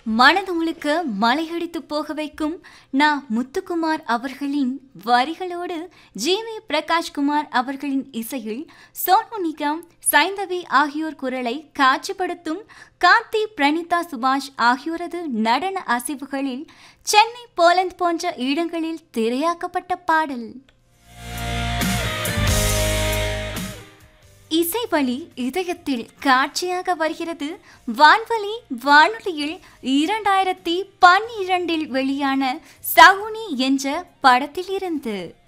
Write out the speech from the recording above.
மனது முழுக்க மலையடித்து போக வைக்கும் முத்துக்குமார் அவர்களின் வரிகளோடு ஜி.வி. பிரகாஷ்குமார் அவர்களின் இசையில் சோனு நிகாம், சைந்தவி ஆகியோர் குரலை காட்சிப்படுத்தும் கார்த்தி, பிரணிதா சுபாஷ் ஆகியோரது நடன அசைவுகளில் சென்னை, போலந்து போன்ற இடங்களில் திரையாக்கப்பட்ட பாடல். இசைவழி இதயத்தில் காட்சியாக வருகிறது. வான்வழி வானொலியில் 2012 வெளியான சகுனி என்ற படத்திலிருந்து.